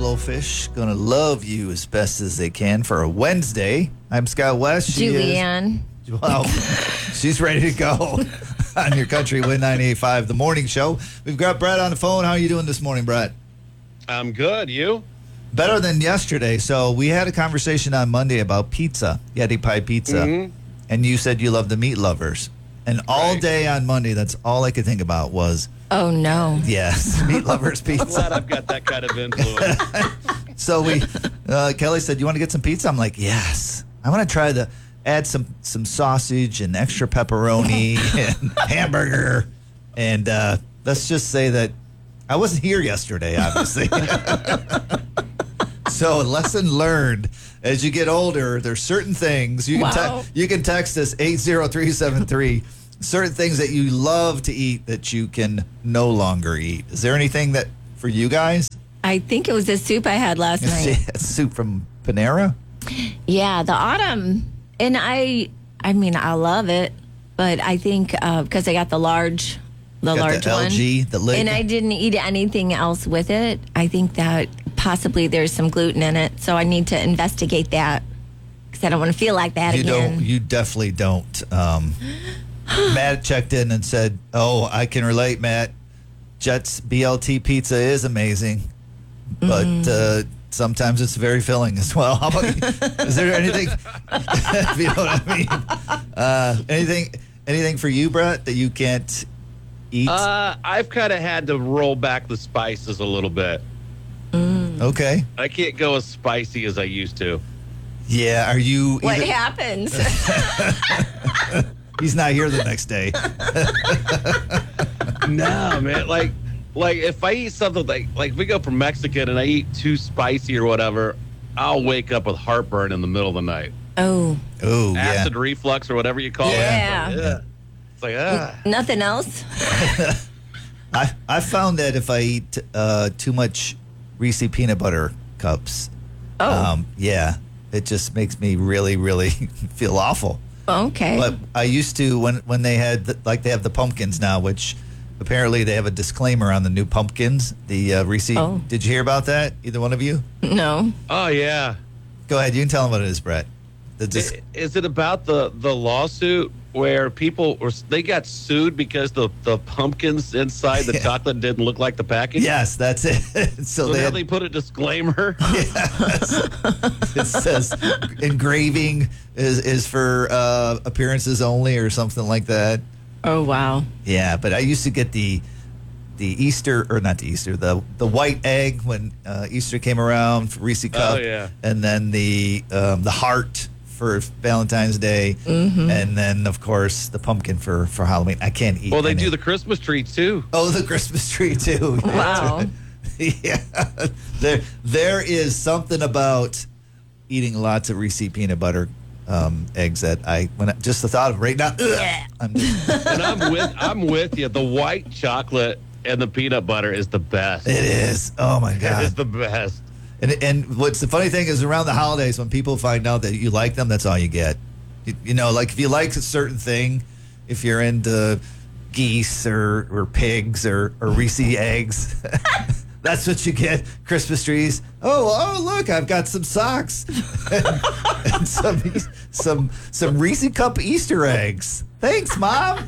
Blowfish. Gonna love you as best as they can for a Wednesday. I'm Scott West. Julianne. Well, she's ready to go on your Country Win 98.5, the morning show. We've got Brett on the phone. How are you doing this morning, Brett? I'm good. You? Better than yesterday. So we had a conversation on Monday about pizza, Yeti Pie Pizza, and you said you love the meat lovers. And all day on Monday, that's all I could think about was, oh, no. yes, meat lovers pizza. I'm glad I've got that kind of influence. So Kelly said, you want to get some pizza? I'm like, yes. I want to try add some sausage and extra pepperoni and hamburger. And let's just say that I wasn't here yesterday, obviously. So lesson learned. As you get older, there's certain things. You can text us 80373. Certain things that you love to eat that you can no longer eat. Is there anything that, for you guys? I think it was the soup I had last night. Soup from Panera? Yeah, the autumn. And I mean, I love it. But I think because I got the large one. LG, the lid. And I didn't eat anything else with it. I think that possibly there's some gluten in it. So I need to investigate that because I don't want to feel like that again. You definitely don't. Matt checked in and said, oh, I can relate, Matt. Jet's BLT pizza is amazing, but sometimes it's very filling as well. How about you? Is there anything, if you know what I mean? Anything for you, Brett, that you can't eat? I've kind of had to roll back the spices a little bit. Okay. I can't go as spicy as I used to. Yeah, are you... What happens? He's not here the next day. No, man. Like if I eat something like we go from Mexican and I eat too spicy or whatever, I'll wake up with heartburn in the middle of the night. Oh, Acid reflux or whatever you call it. Yeah. It's like, Nothing else? I found that if I eat too much Reese peanut butter cups, it just makes me really, really feel awful. Okay. But I used to, when they had, they have the pumpkins now, which apparently they have a disclaimer on the new pumpkins. The Reese. Oh. Did you hear about that? Either one of you? No. oh, yeah. Go ahead. You can tell them what it is, Brett. Is it about the lawsuit where they got sued because the pumpkins inside the chocolate didn't look like the package? Yes, that's it. So they put a disclaimer. Yes. It says engraving is for appearances only or something like that. Oh, wow. Yeah, but I used to get the Easter, or not the Easter, the white egg when Easter came around for Reese Cup. Oh, yeah. And then the heart for Valentine's Day, and then of course the pumpkin for Halloween. I can't eat. Well, they do the Christmas tree too. Oh, the Christmas tree too. Wow. Yeah, there is something about eating lots of Reese peanut butter eggs that just the thought of right now. And I'm with you. The white chocolate and the peanut butter is the best. It is. Oh my God, it's the best. And what's the funny thing is around the holidays when people find out that you like them, that's all you get. You know, like if you like a certain thing, if you're into geese or pigs or Reese eggs, that's what you get. Christmas trees. Oh, look, I've got some socks and some Reese Cup Easter eggs. Thanks, Mom.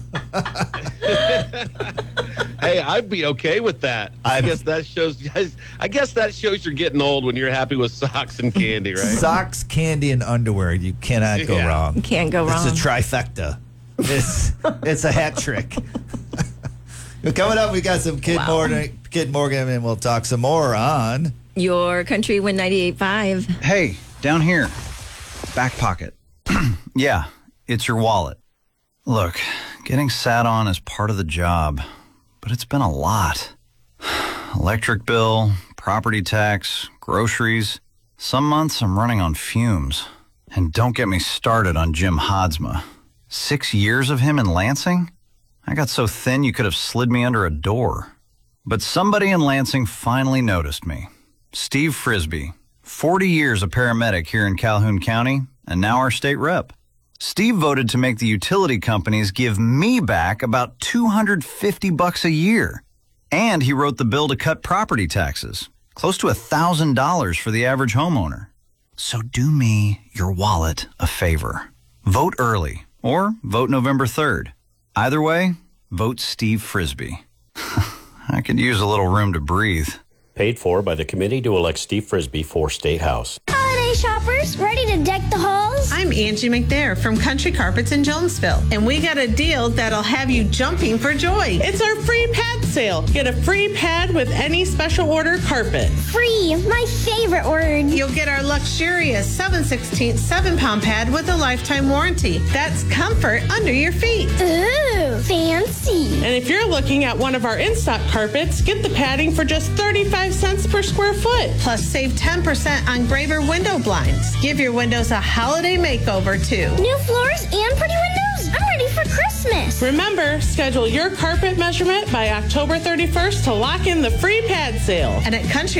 Hey, I'd be okay with that. I guess that shows you're getting old when you're happy with socks and candy, right? Socks, candy, and underwear. You cannot go wrong. You can't go wrong. It's a trifecta. It's a hat trick. Coming up, we got some Kid Morgan, and we'll talk some more on Your Country Win 98.5. Hey, down here. Back pocket. Yeah, it's your wallet. Look, getting sat on is part of the job, but it's been a lot. Electric bill, property tax, groceries. Some months I'm running on fumes. And don't get me started on Jim Hodsma. 6 years of him in Lansing? I got so thin you could have slid me under a door. But somebody in Lansing finally noticed me. Steve Frisbee, 40 years a paramedic here in Calhoun County, and now our state rep. Steve voted to make the utility companies give me back about $250 a year. And he wrote the bill to cut property taxes, close to $1,000 for the average homeowner. So do me, your wallet, a favor. Vote early or vote November 3rd. Either way, vote Steve Frisbee. I could use a little room to breathe. Paid for by the committee to elect Steve Frisbee for State House. Holiday shoppers, ready to deck the halls? I'm Angie McNair from Country Carpets in Jonesville, and we got a deal that'll have you jumping for joy. It's our free pad sale. Get a free pad with any special order carpet. Free, my favorite word. You'll get our luxurious 7/16 7-pound pad with a lifetime warranty. That's comfort under your feet. Ooh, fancy. And if you're looking at one of our in-stock carpets, get the padding for just 35 cents per square foot. Plus, save 10% on Graver window blinds. Give your windows a holiday makeover, too. New floors and pretty windows. I'm ready for Christmas. Remember, schedule your carpet measurement by October 31st to lock in the free pad sale. And at Country